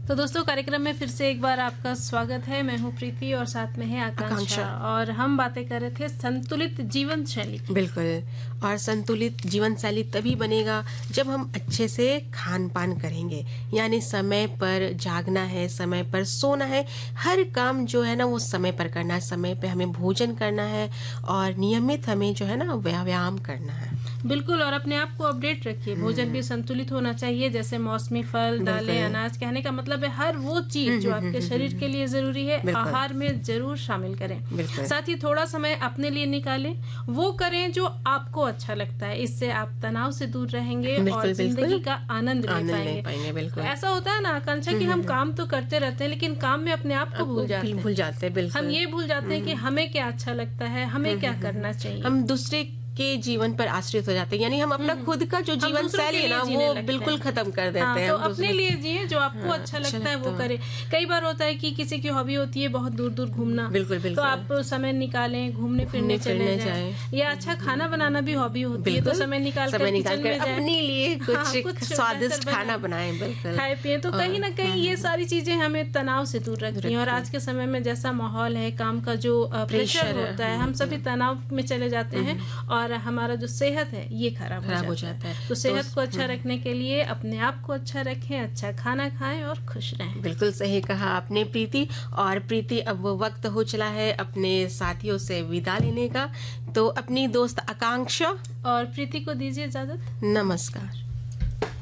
तो दोस्तों कार्यक्रम में फिर से एक बार आपका स्वागत है। मैं हूँ प्रीति और साथ में है आकांक्षा और हम बातें कर रहे थे संतुलित जीवन शैली। बिल्कुल, और संतुलित जीवन शैली तभी बनेगा जब हम अच्छे से खान पान करेंगे, यानी समय पर जागना है, समय पर सोना है, हर काम जो है ना वो समय पर करना है, समय पे हमें भोजन करना है और नियमित हमें जो है ना व्यायाम करना है। बिल्कुल, और अपने आप को अपडेट रखिए। भोजन भी संतुलित होना चाहिए, जैसे मौसमी फल, दालें, अनाज। कहने का मतलब है हर वो चीज जो आपके शरीर के लिए जरूरी है आहार में जरूर शामिल करें। साथ ही थोड़ा समय अपने लिए निकालें, वो करें जो आपको अच्छा लगता है। इससे आप तनाव से दूर रहेंगे और जिंदगी का आनंद ले पाएंगे। बिल्कुल ऐसा होता है ना आकांक्षा कि हम काम तो करते रहते हैं लेकिन काम में अपने आप को भूल जाते हैं। बिल्कुल, हम ये भूल जाते हैं कि हमें क्या अच्छा लगता है, हमें क्या करना चाहिए। हम दूसरे के जीवन पर आश्रित हो जाते हैं, यानी हम अपना खुद का जो जीवन शैली है ना वो बिल्कुल खत्म कर देते हैं। तो अपने लिए जिए, जो आपको अच्छा लगता है वो करें। कई बार होता है कि किसी की हॉबी होती है बहुत दूर दूर घूमना। बिल्कुल, तो आप समय निकालें, घूमने फिरने चले जाएं। या अच्छा खाना बनाना भी हॉबी होती है, तो समय निकाल कर अपने लिए कुछ स्वादिष्ट खाना बनाएं, बिल्कुल खाए पिए। तो कहीं ना कहीं ये सारी चीजें हमें तनाव से दूर रखती हैं। और आज के समय में जैसा माहौल है, काम का जो प्रेशर होता है, हम सभी तनाव में चले जाते हैं और हमारा जो सेहत है ये खराब हो जाता है। तो सेहत को अच्छा रखने के लिए अपने आप को अच्छा रखें, अच्छा खाना खाएं और खुश रहें। बिल्कुल सही कहा आपने प्रीति। और प्रीति, अब वो वक्त हो चला है अपने साथियों से विदा लेने का, तो अपनी दोस्त आकांक्षा और प्रीति को दीजिए इजाजत। नमस्कार।